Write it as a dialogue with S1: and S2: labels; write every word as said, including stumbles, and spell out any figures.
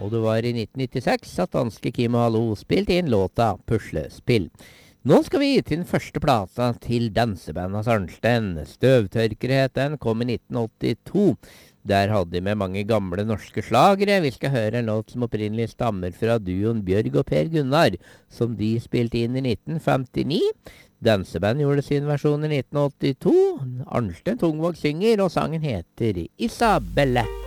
S1: og det var i nitten nittiseks at danske Kim og Hallo spilte inn låta Puslespill. Nå skal vi til den første plata til dansebandet Arnstein. Støvtørkere het den, kom i nitten åttito. Der hadde de med mange gamle norske slagere. Vi skal høre en låt som opprinnelig stammer fra duoen Bjørg og Per Gunnar, som de spilte inn i nitten femtini. Danseband gjorde sin versjon i nitten åttito. Arnstein Tungvåg synger, og sangen heter Isabelle.